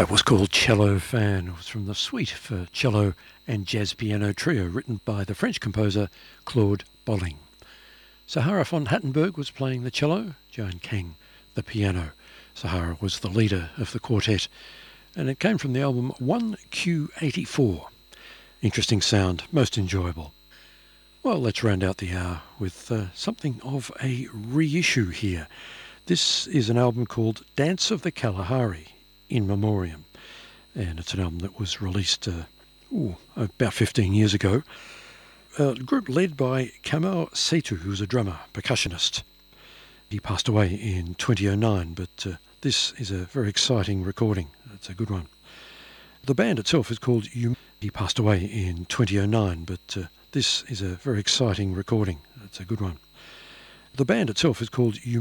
That was called Cello Fan. It was from the Suite for Cello and Jazz Piano Trio, written by the French composer Claude Bolling. Sahara von Hattenberg was playing the cello, Joan Kang the piano. Sahara was the leader of the quartet, and it came from the album 1Q84. Interesting sound, most enjoyable. Well, let's round out the hour with something of a reissue here. This is an album called Dance of the Kalahari, in memoriam, and it's an album that was released about 15 years ago. A group led by Kamal Setu, who's a drummer, percussionist. He passed away in 2009, but this is a very exciting recording. It's a good one. The band itself is called He passed away in 2009, but this is a very exciting recording. It's a good one. The band itself is called